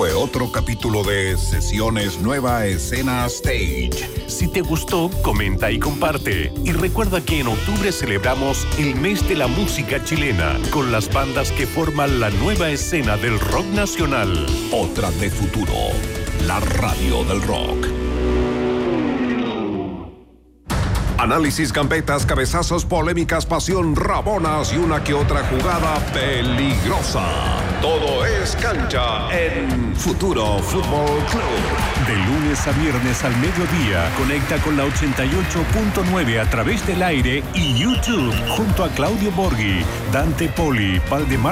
fue otro capítulo de Sesiones Nueva Escena Stage. Si te gustó, comenta y comparte. Y recuerda que en octubre celebramos el mes de la música chilena con las bandas que forman la nueva escena del rock nacional. Otra de futuro, la radio del rock. Análisis, gambetas, cabezazos, polémicas, pasión, rabonas y una que otra jugada peligrosa. Todo es cancha en Futuro Fútbol Club. De lunes a viernes al mediodía, conecta con la 88.9 a través del aire y YouTube junto a Claudio Borghi, Dante Poli, Valdemar